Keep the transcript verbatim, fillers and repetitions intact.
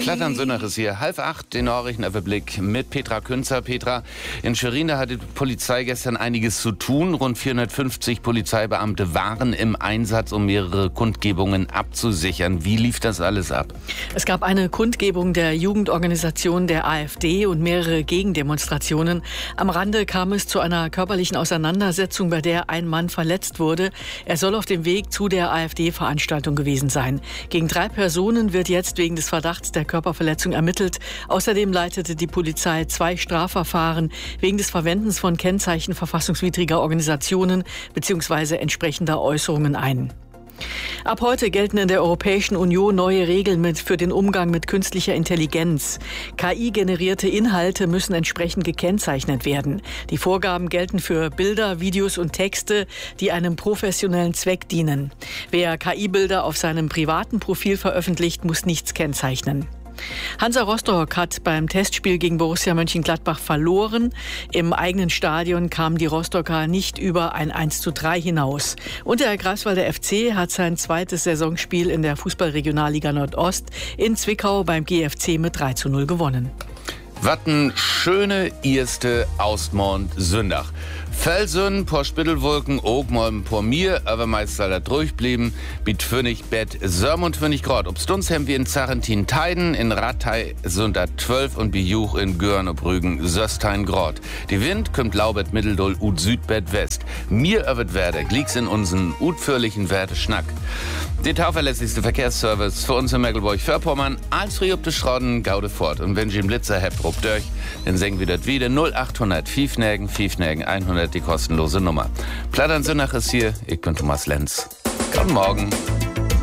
Plattern Sünnach ist hier. Halb acht, den Nachrichtenüberblick mit Petra Künzer. Petra, in Schwerin, da hatte die Polizei gestern einiges zu tun. Rund vierhundertfünfzig Polizeibeamte waren im Einsatz, um mehrere Kundgebungen abzusichern. Wie lief das alles ab? Es gab eine Kundgebung der Jugendorganisation der AfD und mehrere Gegendemonstrationen. Am Rande kam es zu einer körperlichen Auseinandersetzung, bei der ein Mann verletzt wurde. Er soll auf dem Weg zu der AfD-Veranstaltung gewesen sein. Gegen drei Personen wird jetzt wegen des Verdachts der Körperverletzung ermittelt. Außerdem leitete die Polizei zwei Strafverfahren wegen des Verwendens von Kennzeichen verfassungswidriger Organisationen bzw. entsprechender Äußerungen ein. Ab heute gelten in der Europäischen Union neue Regeln mit für den Umgang mit künstlicher Intelligenz. K I-generierte Inhalte müssen entsprechend gekennzeichnet werden. Die Vorgaben gelten für Bilder, Videos und Texte, die einem professionellen Zweck dienen. Wer K I-Bilder auf seinem privaten Profil veröffentlicht, muss nichts kennzeichnen. Hansa Rostock hat beim Testspiel gegen Borussia Mönchengladbach verloren. Im eigenen Stadion kamen die Rostocker nicht über ein eins zu drei hinaus. Und der Greifswalder F C hat sein zweites Saisonspiel in der Fußball-Regionalliga Nordost in Zwickau beim G F C mit drei zu null gewonnen. Watten schöne erste Ausmond Sündach. Felsen, por Spittelwolken, ook mal por mir, aber meist soll da durchblieben. Bit Pfennig, Bett, Sörm und Pfennig Grad. Ob Stunz haben wir in Zarentin Teiden, in Rattay sind da zwölf und Bijuch in Görn und Brügen, Söstein Grad. Die Wind kommt Laubert Mitteldoll ut Südbett West. Mir övet Werde, glieks in unseren utführlichen Werte Schnack. Der tauverlässlichste Verkehrsservice für uns in Mecklenburg-Vorpommern, als früh ob de Schrodden, gaude fort. Und wenn ihr einen Blitzer habt, rupt durch, dann senken wir das wieder null achthundert Fiefnägen, Fiefnägen hundert, die kostenlose Nummer. Plattern Sünnach ist hier, ich bin Thomas Lenz. Guten Morgen.